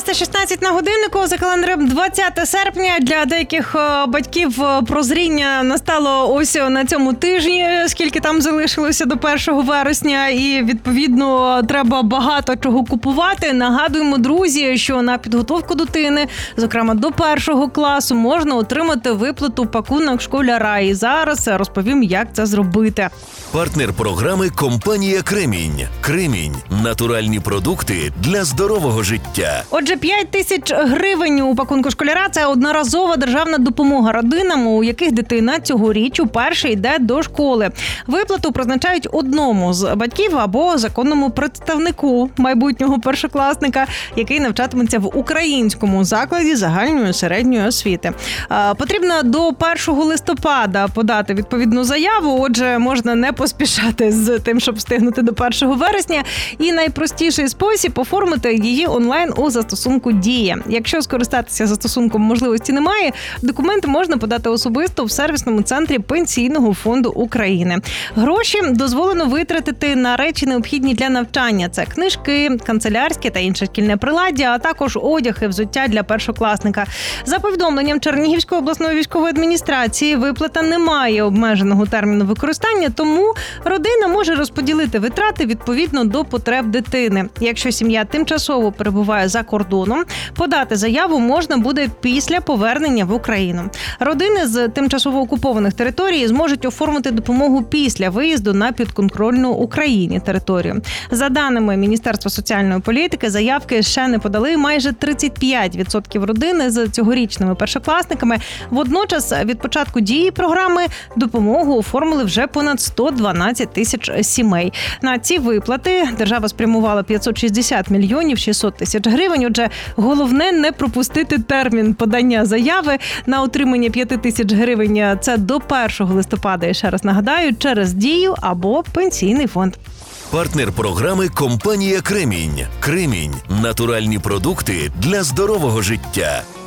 11:16 на годиннику, за календарем 20 серпня. Для деяких батьків прозріння настало ось на цьому тижні, скільки там залишилося до 1 вересня, і, відповідно, треба багато чого купувати. Нагадуємо, друзі, що на підготовку дитини, зокрема до 1 класу, можна отримати виплату пакунок школяра. І зараз розповім, як це зробити. Партнер програми – компанія «Кремінь». «Кремінь» – натуральні продукти для здорового життя. Отже, 5 тисяч гривень у пакунку школяра – це одноразова державна допомога родинам, у яких дитина цьогоріч уперше йде до школи. Виплату призначають одному з батьків або законному представнику майбутнього першокласника, який навчатиметься в українському закладі загальної середньої освіти. Потрібно до 1 листопада подати відповідну заяву, отже, можна не поспішати з тим, щоб встигнути до 1 вересня. І найпростіший спосіб – оформити її онлайн у застосунку «Дія». Якщо скористатися застосунком можливості немає, документи можна подати особисто в сервісному центрі Пенсійного фонду України. Гроші дозволено витратити на речі, необхідні для навчання. Це книжки, канцелярське та інше шкільне приладдя, а також одяг і взуття для першокласника. За повідомленням Чернігівської обласної військової адміністрації, виплата не має обмеженого терміну використання, тому родина може розподілити витрати відповідно до потреб дитини. Якщо сім'я тимчасово перебуває за кордоном, подати заяву можна буде після повернення в Україну. Родини з тимчасово окупованих територій зможуть оформити допомогу після виїзду на підконтрольну Україні територію. За даними Міністерства соціальної політики, заявки ще не подали майже 35% родин з цьогорічними першокласниками. Водночас від початку дії програми допомогу оформили вже понад 112 тисяч сімей. На ці виплати держава спрямувала 560 мільйонів 600 тисяч гривень. Отже, головне не пропустити термін подання заяви на отримання 5 тисяч гривень. Це до 1 листопада, я ще раз нагадаю, через Дію або Пенсійний фонд. Партнер програми – компанія «Кремінь». «Кремінь» – натуральні продукти для здорового життя.